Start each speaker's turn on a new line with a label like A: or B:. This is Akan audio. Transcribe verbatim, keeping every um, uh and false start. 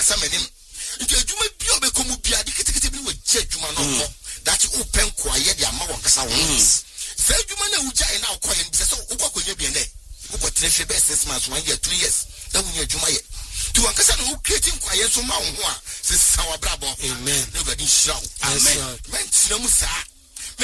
A: kasa menim nti adwuma bi obekomu bia de ketekete bi wo gye adwuma no ko that open ko aye de ama won kasa won say adwuma na ugya e na akoye bi say ukwakonye bi ne ukwotrehwe be six months one year two years na wunya adwuma ye to wan kasa no creating kwaye so ma won ho a se sawa brabo
B: amen
A: na gadi shiraw amen men tinamu sa